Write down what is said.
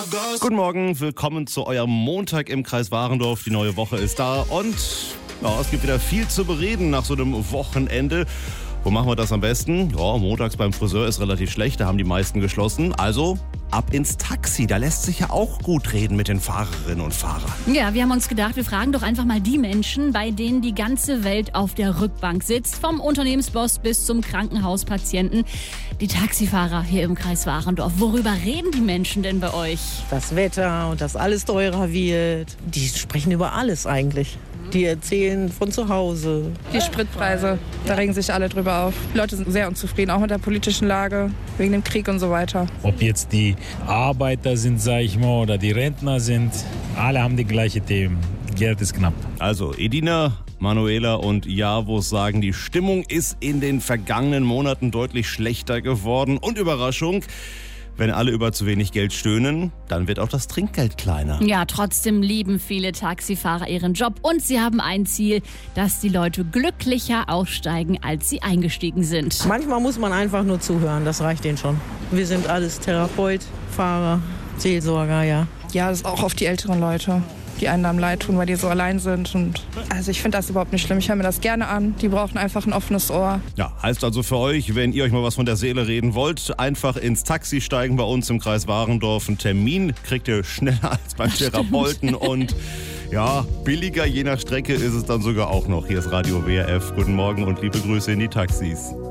Guten Morgen, willkommen zu eurem Montag im Kreis Warendorf. Die neue Woche ist da und ja, es gibt wieder viel zu bereden nach so einem Wochenende. Wo machen wir das am besten? Ja, montags beim Friseur ist relativ schlecht, da haben die meisten geschlossen. Also ab ins Taxi, da lässt sich ja auch gut reden mit den Fahrerinnen und Fahrern. Ja, wir haben uns gedacht, wir fragen doch einfach mal die Menschen, bei denen die ganze Welt auf der Rückbank sitzt. Vom Unternehmensboss bis zum Krankenhauspatienten. Die Taxifahrer hier im Kreis Warendorf. Worüber reden die Menschen denn bei euch? Das Wetter und dass alles teurer wird. Die sprechen über alles eigentlich. Die erzählen von zu Hause. Die Spritpreise, da regen sich alle drüber auf. Die Leute sind sehr unzufrieden, auch mit der politischen Lage, wegen dem Krieg und so weiter. Ob jetzt die Arbeiter sind, sag ich mal, oder die Rentner sind, alle haben die gleichen Themen. Geld ist knapp. Also Edina, Manuela und Javos sagen, die Stimmung ist in den vergangenen Monaten deutlich schlechter geworden. Und Überraschung, wenn alle über zu wenig Geld stöhnen, dann wird auch das Trinkgeld kleiner. Ja, trotzdem lieben viele Taxifahrer ihren Job und sie haben ein Ziel, dass die Leute glücklicher aussteigen, als sie eingestiegen sind. Manchmal muss man einfach nur zuhören, das reicht denen schon. Wir sind alles Therapeut, Fahrer, Seelsorger, ja. Ja, das ist auch oft die älteren Leute, die einem dann leid tun, weil die so allein sind. Und also ich finde das überhaupt nicht schlimm. Ich höre mir das gerne an. Die brauchen einfach ein offenes Ohr. Ja, heißt also für euch, wenn ihr euch mal was von der Seele reden wollt, einfach ins Taxi steigen bei uns im Kreis Warendorf. Einen Termin kriegt ihr schneller als beim Therapeuten und ja, billiger je nach Strecke ist es dann sogar auch noch. Hier ist Radio WRF. Guten Morgen und liebe Grüße in die Taxis.